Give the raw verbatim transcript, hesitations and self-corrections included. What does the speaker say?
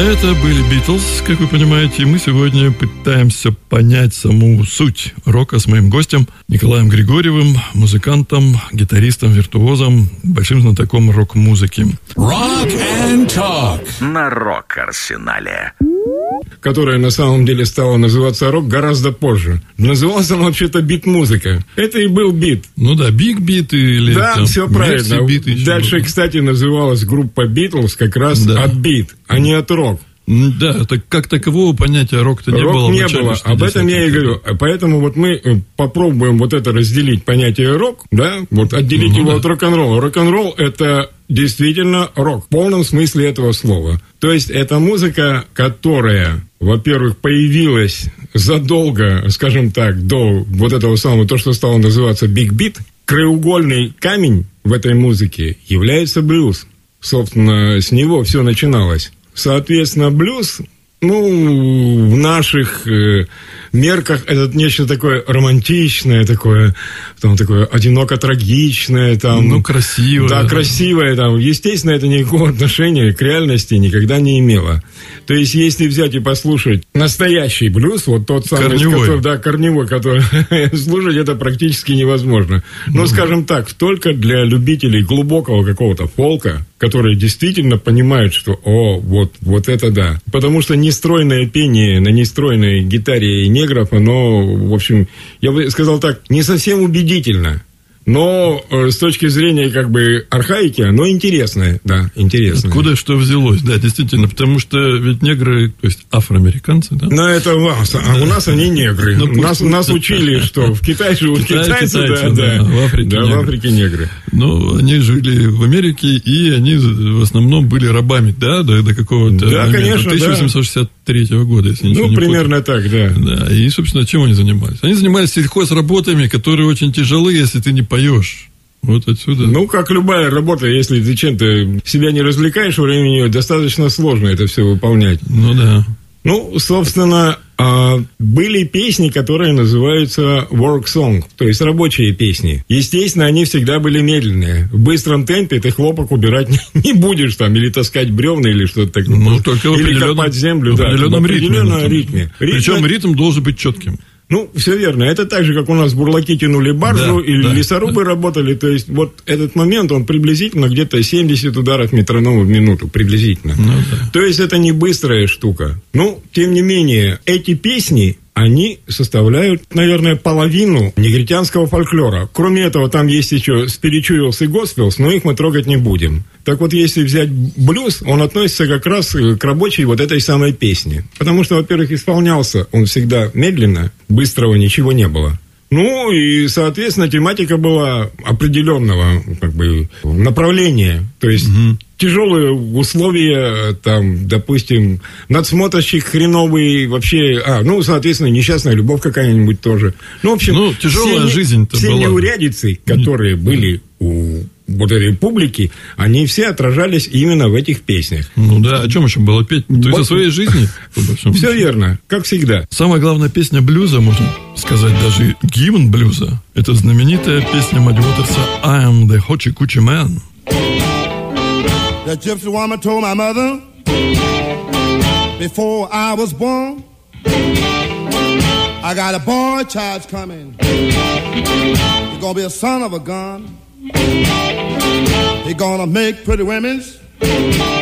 Это были Битлз, как вы понимаете, и мы сегодня пытаемся понять саму суть рока с моим гостем Николаем Григорьевым, музыкантом, гитаристом, виртуозом, большим знатоком рок-музыки. Rock and Talk на Рок-Арсенале. Которая на самом деле стала называться рок гораздо позже. Назывался он вообще-то бит-музыка. Это и был бит. Ну да, биг-бит или... Да, там, все правильно. Дальше, было. Кстати, называлась группа Битлз как раз да. от бит, а не от рок. Да, так как такового понятия рок-то не рок было. Рок не было, об этом я и говорю. Поэтому вот мы попробуем вот это разделить понятие рок, да, вот отделить ну, его да. от рок-н-ролла. Рок-н-ролл — это действительно рок, в полном смысле этого слова. То есть это музыка, которая, во-первых, появилась задолго, скажем так, до вот этого самого, то, что стало называться биг-бит. Краеугольный камень в этой музыке является блюз. Собственно, с него все начиналось. Соответственно, блюз, ну, в наших э, мерках это нечто такое романтичное, такое, там, такое одиноко-трагичное, там... Ну, красивое. Да, красивое, там. Естественно, это никакого отношения к реальности никогда не имело. То есть, если взять и послушать настоящий блюз, вот тот самый... Корневой. Который, да, корневой, который слушать это практически невозможно. Но, mm-hmm. скажем так, только для любителей глубокого какого-то фолка, которые действительно понимают, что, о, вот, вот это да. Потому что нестройное пение на нестройной гитаре негров, оно, в общем, я бы сказал так, не совсем убедительно. Но э, с точки зрения как бы архаики, оно интересное, да, интересное. Откуда что взялось, да, действительно, потому что ведь негры, то есть афроамериканцы, да? Ну, это у вас, а у нас они негры. Ну, нас, нас учили, что в Китае живут китайцы, китайцы, да, да, да, в Африке да, негры. в Африке негры. Ну, они жили в Америке, и они в основном были рабами, да, до, до какого-то да, момента, конечно, тысяча восемьсот шестьдесят третьего года, если ничего ну, не примерно путаю. так, да. Да, и, собственно, чем они занимались? Они занимались сельхозработами, которые очень тяжелые, если ты не поешь. Вот отсюда. Ну, как любая работа, если ты чем-то себя не развлекаешь во время нее, достаточно сложно это все выполнять. Ну, да. Ну, собственно, были песни, которые называются work song, то есть рабочие песни. Естественно, они всегда были медленные. В быстром темпе ты хлопок убирать не будешь там, или таскать бревна, или что-то такое. Ну, только или копать землю. В да, определенном, в определенном ритме. ритме. Причем ритм... ритм должен быть четким. Ну, все верно. Это так же, как у нас бурлаки тянули баржу, да, или да, лесорубы да. работали. То есть, вот этот момент, он приблизительно где-то семьдесят ударов метронома в минуту. Приблизительно. Ну, да. То есть, это не быстрая штука. Ну, тем не менее, эти песни, они составляют, наверное, половину негритянского фольклора. Кроме этого, там есть еще спиричуэлс и госпелс, но их мы трогать не будем. Так вот, если взять блюз, он относится как раз к рабочей вот этой самой песне. Потому что, во-первых, исполнялся он всегда медленно, быстрого ничего не было. Ну, и, соответственно, тематика была определенного, как бы, направления. То есть, угу. тяжелые условия, там, допустим, надсмотрщик хреновый, вообще, а, ну, соответственно, несчастная любовь какая-нибудь тоже. Ну, в общем, ну, тяжелая все, жизнь-то все была. неурядицы, которые были у вот этой публики, они все отражались именно в этих песнях. Ну да, о чем еще было петь? То есть о своей жизни? Все верно, как всегда. Самая главная песня блюза, можно сказать, даже гимн блюза, это знаменитая песня Мадди Уотерса «I am the hoochie coochie man». The gypsy woman told my mother before I was born, I got a boy child's coming. He's gonna be a son of a gun. He's gonna make pretty women's